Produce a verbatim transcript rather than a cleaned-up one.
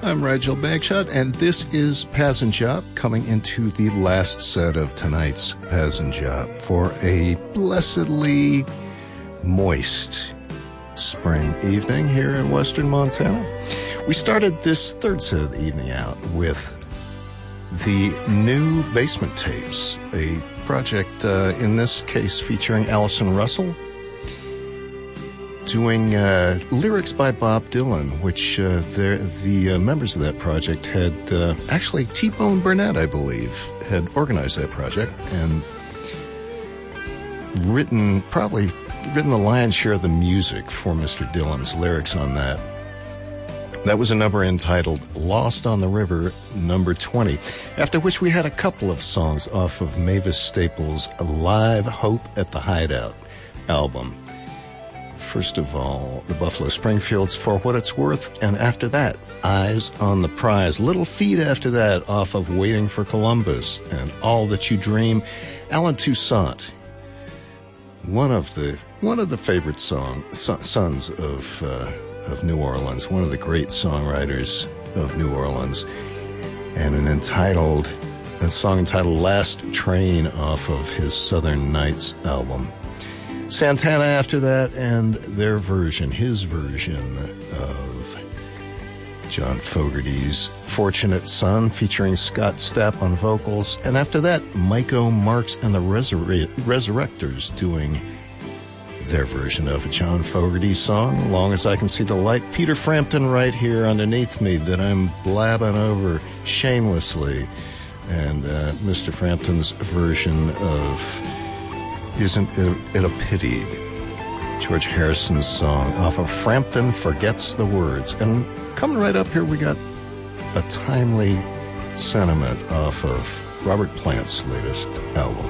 I'm Rigel Bagshot, and this is Passenjap, coming into the last set of tonight's Passenjap for a blessedly moist spring evening here in western Montana. We started this third set of the evening out with the new Basement Tapes, a project uh, in this case featuring Allison Russell, doing uh, lyrics by Bob Dylan, which uh, the uh, members of that project had, uh, actually T-Bone Burnett, I believe, had organized that project and written, probably written the lion's share of the music for Mister Dylan's lyrics on that. That was a number entitled Lost on the River, number twenty, after which we had a couple of songs off of Mavis Staples' Live Hope at the Hideout album. First of all, the Buffalo Springfields, For What It's Worth, and after that, Eyes on the Prize. Little Feat after that off of Waiting for Columbus and All That You Dream. Alan Toussaint, one of the one of the favorite song so, sons of uh, of New Orleans, one of the great songwriters of New Orleans, and an entitled a song entitled Last Train off of his Southern Nights album. Santana after that, and their version, his version of John Fogerty's Fortunate Son, featuring Scott Stapp on vocals. And after that, Maiko Marks and the Resur- Resurrectors doing their version of a John Fogerty song, Long As I Can See the Light. Peter Frampton right here underneath me that I'm blabbing over shamelessly. And uh, Mister Frampton's version of Isn't It, it a Pity? George Harrison's song off of Frampton Forgets the Words. And coming right up here, we got a timely sentiment off of Robert Plant's latest album.